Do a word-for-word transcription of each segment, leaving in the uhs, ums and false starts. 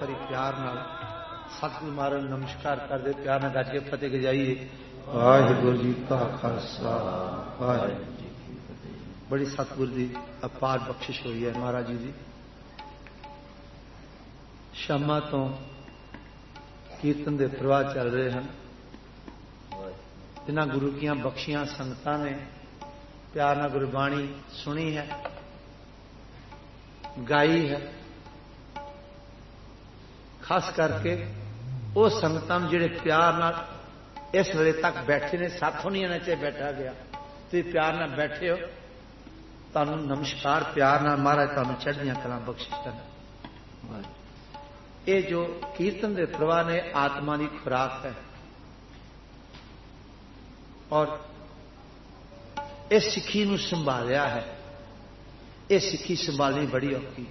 वारी प्यार नाल सतगुरु महाराज नमस्कार कर दे, प्यार नाल गज के फतेह गजाइए। वाहिगुरू जी का खालसा वाहिगुरू जी की फतेह। बड़ी सतगुरु की अपार बख्शिश हुई है महाराज जी की। शामा तो कीर्तन के प्रवाह चल रहे हैं, जिन्हां गुरु की बख्शियां संगतां ने प्यार नाल गुरबाणी सुनी है, गाई है। खास करके वो संगतां जिहड़े प्यार नाल इस वेले तक बैठे ने, साथों नहीं आना चाहिए बैठा गया, तुम प्यार नाल बैठे हो, तुहानूं नमस्कार प्यार नाल महाराज तुहानूं चढ़दियां कलां बख्शिश करन। ये जो कीर्तन के प्रवाह ने आत्मा की खुराक है, और इस सिक्खी नूं संभालिया है। ये सिक्खी संभालनी बड़ी औखी।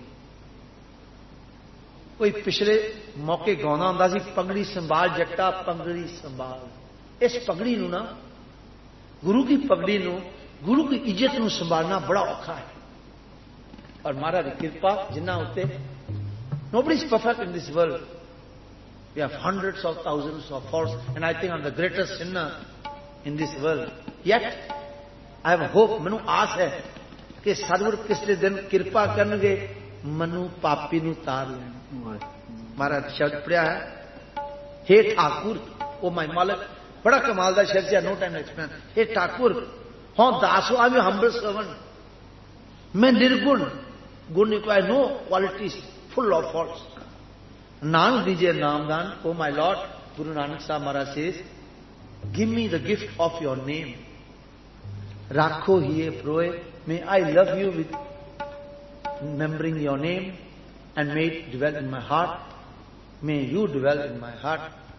कोई पिछले मौके गाउंदा हुंदा सी, पगड़ी संभाल जट्टा पगड़ी संभाल। इस पगड़ी नूं ना, गुरु की पगड़ी नूं, गुरु की इज्जत नूं संभालना बड़ा औखा है। और महाराज की कृपा जिन्ना उत्ते, nobody is perfect in this world. We have hundreds of thousands of faults, and I think I'm the greatest sinner in this world. Yet I have hope, मैनू आस है कि सतगुरु किसी दिन कृपा करनगे, मनु पापी नू तार लेना। महाराज शब्द पढ़िया है, हे ठाकुर, ओ माय मालिक। बड़ा कमाल का शब्द है, नो टाइम एक्सप्लेन। हे ठाकुर, हाँ दास हो, आई एम हम्बल सर्वेंट। मैं निर्गुण, गुण require no qualities, full of faults. Nanak दीजिए नामदान, oh my Lord. Guru Nanak साहब महाराज says, give me the gift of your name. राखो हिए प्रोए, मे I love you with remembering your name, and may it dwell in my heart. May you dwell in my heart.